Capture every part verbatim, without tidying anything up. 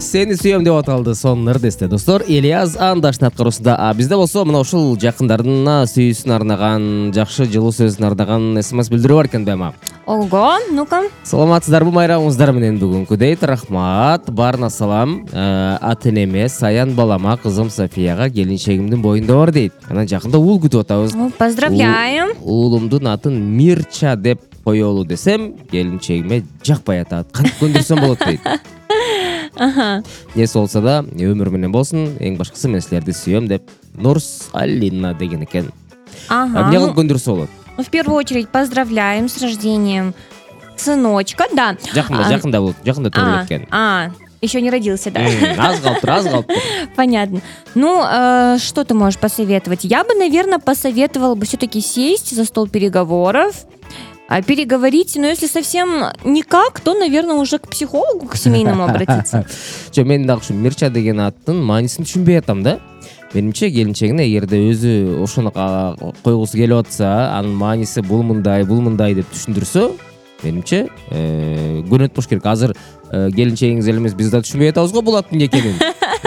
сени сүйөм деп аталды сонун ырдесте достор. Ильяс Андашдын аткаруусунда. А бизде болсо мына ушул жакындарына сүйүүсүн арнаган, жакшы жылуу сөзүн арнаган смс билдирүү бар экен бема. Ого, ну-ка. Саламатсыздарбы, майрамыңыздар менен бүгүнкү рахмат. Барына салам. Ата энеме, Саян балама, кызым Софияга, келинчегимдин боюнда бар дейт. Анан жакында уул күтүп атабыз. Поздравляем. Уулумдун атын Мирча деп коелу десем, келинчегиме жакпай атат. Кантип көндүрсөм болот дейт. Ага. Несі болса да, өмір менен болсын, ең башкысы мен силерди сүйөм деп Нурс Алина деген экен. Ага. Эмне кылып көндүрсө болот? Ну, в первую очередь, поздравляем с рождением сыночка, да. Жакында, А, жакында болот, жакында А, төрөлөт экен. а, еще не родился, да? М, Аз калыптыр, аз калыптыр. Понятно. Ну, э, что ты можешь посоветовать? Я бы, наверное, посоветовала бы все-таки сесть за стол переговоров, а, переговорить, но если совсем никак, то, наверное, уже к психологу, к семейному обратиться. Жо, мен дагы ушу Мирча деген аттын маанисин түшүнбөй атам да. Менимче келинчегине эгерде өзү ошону койгусу келип атса, анын мааниси бул мындай, бул мындай деп түшүндүрсө, менимче көнөт болуш керек. Азыр келинчегиңиз эле эмес, биз да түшүнбөй атабыз го бул аттын эмне экенин.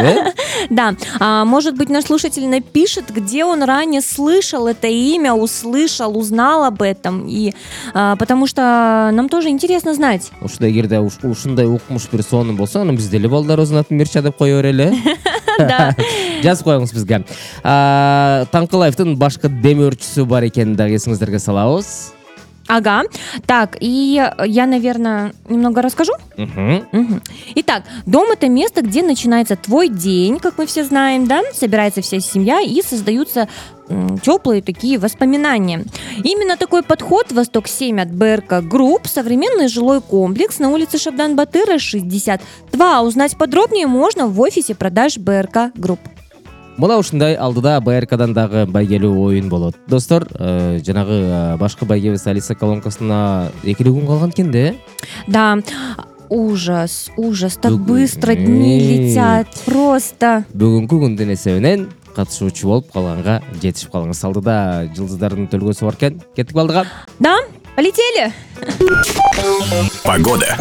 Да, а, может быть, наш слушатель напишет, где он ранее слышал это имя, услышал, узнал об этом, и а, потому что нам тоже интересно знать. Ушундай эгерде ушундай укмуш бир сонун болсо, анан биз деле балдарыбыздын атын Мирча деп кое берели. Да. Жазып коюңуз бизге. Таңкылаевдин башкы демөөрчүсү бар экенин дагы эсиңиздерге салабыз. Ага. Так, и я, наверное, немного расскажу. Угу. Угу. Итак, дом — это место, где начинается твой день, как мы все знаем, да? Собирается вся семья и создаются м, теплые такие воспоминания. Именно такой подход Восток семь от БРК Групп, современный жилой комплекс на улице Шабдан-Батыра, шестьдесят два. Узнать подробнее можно в офисе продаж БРК Групп. Мына ушундай алдыда БРКдан дагы байгелүү оюн болот. Достор, жанагы башкы байгебиз Алиса колонкасына экилүү күн калган экен да? Да, ужас, ужас, так Бүгүн- быстро дни летят, просто. Бүгүнкү күндүн эсебинен катышуучу болуп калганга жетишип калыңыз. Алдыда жылдыздардын төлгөсү бар экен. Кеттик алдыга. Да, полетели. Погода.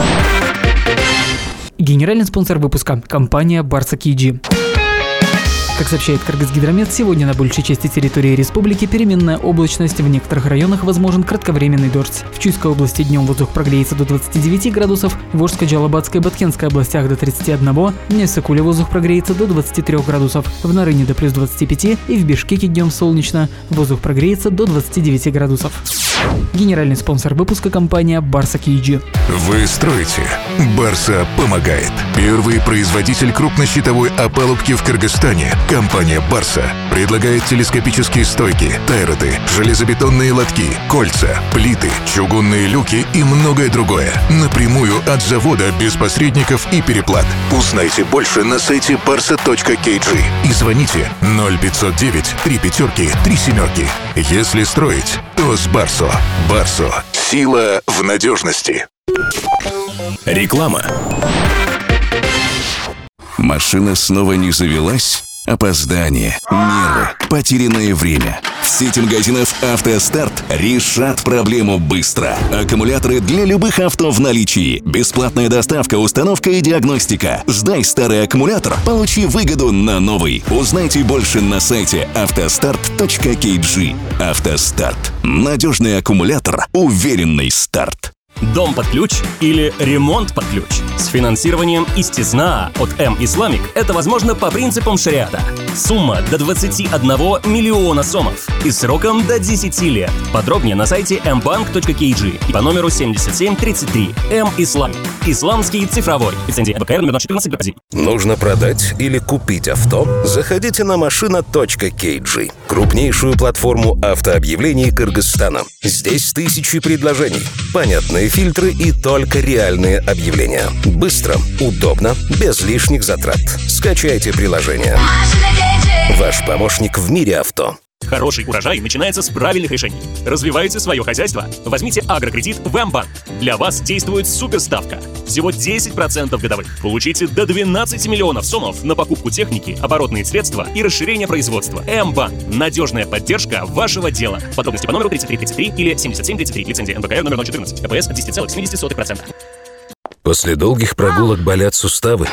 Генеральный спонсор выпуска – компания Барса Киджи. Как сообщает Кыргызгидромет, сегодня на большей части территории республики переменная облачность, в некоторых районах возможен кратковременный дождь. В Чуйской области днем воздух прогреется до двадцати девяти градусов, в Волжской, Джалабатской и Баткенской областях до тридцати одного, в Несакуле воздух прогреется до двадцати трёх градусов, в Нарыне до плюс двадцати пяти и в Бишкеке днем солнечно, воздух прогреется до двадцати девяти градусов. Генеральный спонсор выпуска – компания Барса Киджи. Вы строите. Барса помогает. Первый производитель крупнощитовой опалубки в Кыргызстане. Компания Барса предлагает телескопические стойки, тайроты, железобетонные лотки, кольца, плиты, чугунные люки и многое другое. Напрямую от завода без посредников и переплат. Узнайте больше на сайте барса точка кей джи и звоните ноль пятьсот девять три пятерки три семерки. Если строить, то с Барсо. Барсо. Сила в надежности. Реклама. Машина снова не завелась? Опоздание, нервы, потерянное время. В сети магазинов «АвтоСтарт» решат проблему быстро. Аккумуляторы для любых авто в наличии. Бесплатная доставка, установка и диагностика. Сдай старый аккумулятор, получи выгоду на новый. Узнайте больше на сайте автостарт точка кей джи. «АвтоСтарт». Надежный аккумулятор, уверенный старт. Дом под ключ или ремонт под ключ. С финансированием «Истизна» от М-Исламик это возможно по принципам шариата. Сумма до двадцати одного миллиона сомов и сроком до десяти лет. Подробнее на сайте эм банк точка кей джи и по номеру семьдесят семь тридцать три. М-Исламик. Исламский цифровой. Лицензия БКР номер четырнадцать ГПЗ. Нужно продать или купить авто? Заходите на машина точка кей джи, крупнейшую платформу автообъявлений Кыргызстана. Здесь тысячи предложений, понятные фильтры и только реальные объявления. Быстро, удобно, без лишних затрат. Скачайте приложение. Ваш помощник в мире авто. Хороший урожай начинается с правильных решений. Развивайте свое хозяйство? Возьмите агрокредит в М-банк. Для вас действует суперставка. Всего десять процентов годовых. Получите до двенадцати миллионов сомов на покупку техники, оборотные средства и расширение производства. М-банк. Надежная поддержка вашего дела. Подробности по номеру тридцать три тридцать три или семьдесят семь тридцать три. Лицензия эн бэ ка эр номер ноль четырнадцать. ка пэ эс десять целых семьдесят сотых процента. После долгих прогулок болят суставы?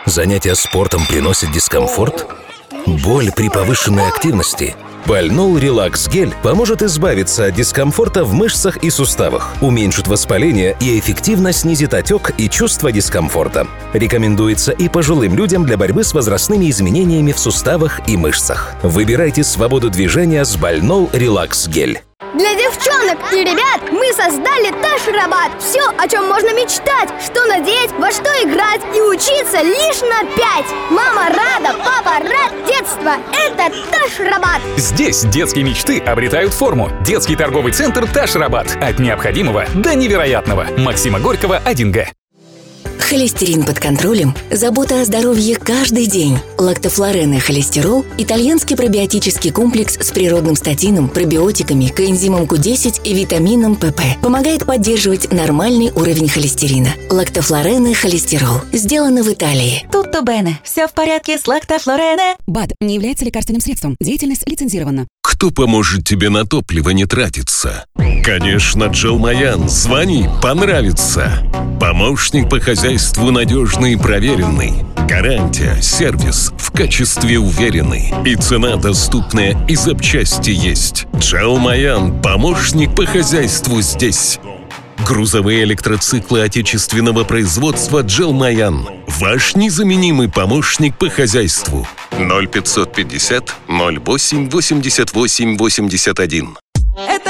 Занятия спортом приносят дискомфорт? Боль при повышенной активности? Больнол Релакс Гель поможет избавиться от дискомфорта в мышцах и суставах, уменьшит воспаление и эффективно снизит отек и чувство дискомфорта. Рекомендуется и пожилым людям для борьбы с возрастными изменениями в суставах и мышцах. Выбирайте свободу движения с Больнол Релакс Гель. Для девчонок и ребят мы создали Ташрабат. Все, о чем можно мечтать, что надеть, во что играть и учиться лишь на пять. Мама рада, папа рад, детство – это Ташрабат. Здесь детские мечты обретают форму. Детский торговый центр Ташрабат. От необходимого до невероятного. Максима Горького, один Г. Холестерин под контролем, забота о здоровье каждый день. Лактофлорен и холестерол – итальянский пробиотический комплекс с природным статином, пробиотиками, коэнзимом Q десять и витамином П П. Помогает поддерживать нормальный уровень холестерина. Лактофлорен и холестерол. Сделано в Италии. Tutto bene. Все в порядке с лактофлорене. БАД не является лекарственным средством. Деятельность лицензирована. Кто поможет тебе на топливо не тратиться? Конечно, Джелмаян. Звони, понравится. Помощник по хозяйству надежный и проверенный. Гарантия, сервис в качестве уверенный. И цена доступная, и запчасти есть. Джелмаян. Помощник по хозяйству здесь. Грузовые электроциклы отечественного производства Джелмаян. Ваш незаменимый помощник по хозяйству. ноль пятьсот пятьдесят ноль восемь восемьдесят восемь восемьдесят один.